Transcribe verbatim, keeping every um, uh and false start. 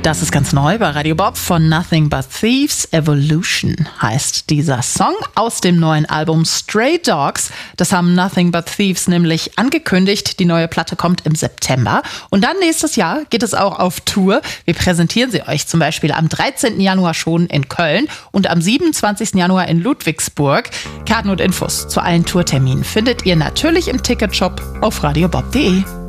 Das ist ganz neu bei Radio Bob von Nothing But Thieves. Evolution heißt dieser Song aus dem neuen Album Stray Dogs. Das haben Nothing But Thieves nämlich angekündigt. Die neue Platte kommt im September. Und dann nächstes Jahr geht es auch auf Tour. Wir präsentieren sie euch zum Beispiel am dreizehnten Januar schon in Köln und am siebenundzwanzigsten Januar in Ludwigsburg. Karten und Infos zu allen Tourterminen findet ihr natürlich im Ticketshop auf radiobob punkt de.